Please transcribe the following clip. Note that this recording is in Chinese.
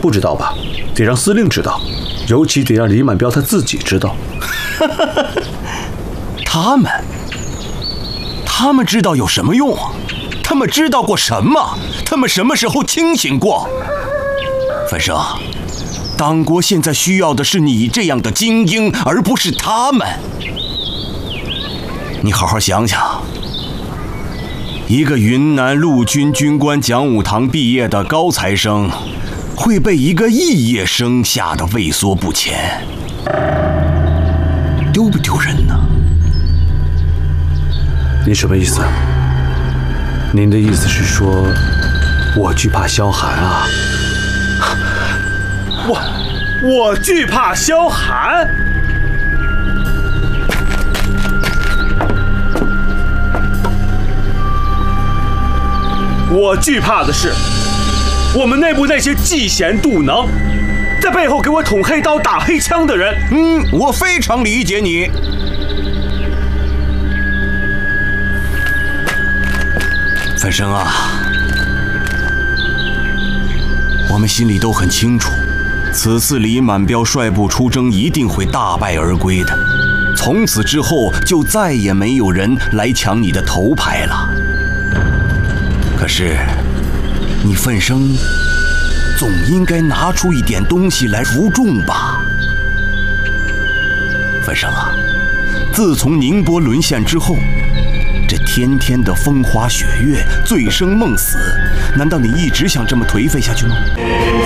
不知道吧？得让司令知道，尤其得让李满彪他自己知道。 他们知道有什么用啊？他们知道过什么？他们什么时候清醒过？范生，党国现在需要的是你这样的精英，而不是他们。你好好想想，一个云南陆军军官讲武堂毕业的高材生，会被一个肄业生吓得畏缩不前，丢不丢人呢？ 你什么意思？您的意思是说，我惧怕萧寒啊？ 我惧怕萧寒？我惧怕的是我们内部那些嫉贤妒能，在背后给我捅黑刀打黑枪的人。 我非常理解你。范生啊，我们心里都很清楚，此次李满彪率部出征一定会大败而归的，从此之后就再也没有人来抢你的头牌了。可是你范生总应该拿出一点东西来服众吧？范生啊，自从宁波沦陷之后，这天天的风花雪月、醉生梦死，难道你一直想这么颓废下去吗？